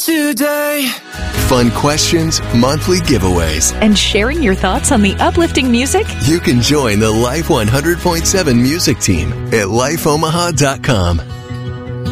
today. Fun questions, monthly giveaways. And sharing your thoughts on the uplifting music? You can join the Life 100.7 music team at lifeomaha.com.